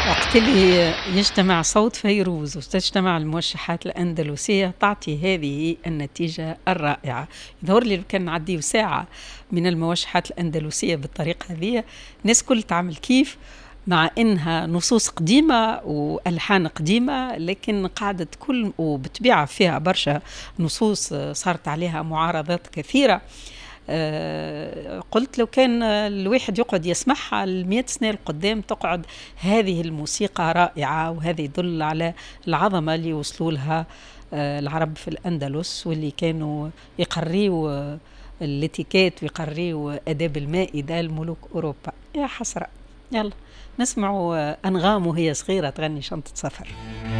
وقت اللي يجتمع صوت فيروز وتجتمع الموشحات الأندلسية تعطي هذه النتيجة الرائعة. يظهر لي لو كان نعديه ساعة من الموشحات الأندلسية بالطريقة هذه الناس كل تعمل كيف، مع إنها نصوص قديمة وألحان قديمة، لكن قاعدة كل وبتبيع فيها برشا نصوص صارت عليها معارضات كثيرة. قلت لو كان الواحد يقعد يسمعها 100 سنة القدام تقعد هذه الموسيقى رائعة، وهذا يدل على العظمة اللي وصلوا لها العرب في الأندلس، واللي كانوا يقريوا الاتيكيت ويقريوا أداب المائدة الملوك أوروبا. يا حسرة. يلا نسمعوا أنغام وهي صغيرة تغني شنطة سفر.